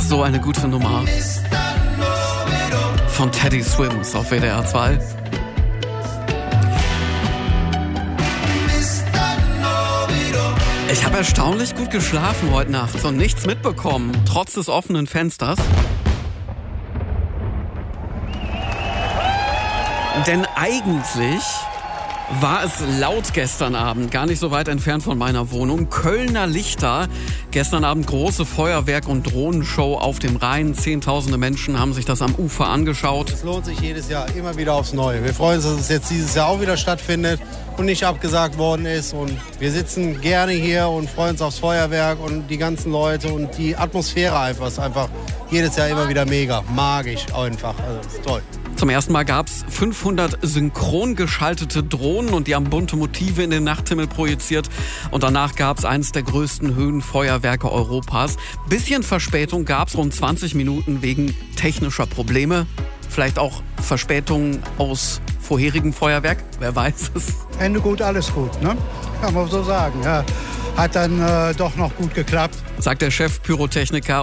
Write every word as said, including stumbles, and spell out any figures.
So eine gute Nummer. Von Teddy Swims auf W D R zwei. Ich habe erstaunlich gut geschlafen heute Nacht und nichts mitbekommen, trotz des offenen Fensters. Denn eigentlich war es laut gestern Abend, gar nicht so weit entfernt von meiner Wohnung. Kölner Lichter, gestern Abend große Feuerwerk- und Drohnenshow auf dem Rhein. Zehntausende Menschen haben sich das am Ufer angeschaut. Es lohnt sich jedes Jahr immer wieder aufs Neue. Wir freuen uns, dass es jetzt dieses Jahr auch wieder stattfindet und nicht abgesagt worden ist. Und wir sitzen gerne hier und freuen uns aufs Feuerwerk und die ganzen Leute und die Atmosphäre einfach. Ist einfach jedes Jahr immer wieder mega, magisch einfach. Also ist toll. Zum ersten Mal gab es fünfhundert synchron geschaltete Drohnen und die haben bunte Motive in den Nachthimmel projiziert. Und danach gab es eines der größten Höhenfeuerwerke Europas. Bisschen Verspätung gab es, rund zwanzig Minuten wegen technischer Probleme. Vielleicht auch Verspätungen aus vorherigem Feuerwerk, wer weiß es. Ende gut, alles gut, ne? Kann man so sagen. Ja, hat dann äh, doch noch gut geklappt. Sagt der Chef Pyrotechniker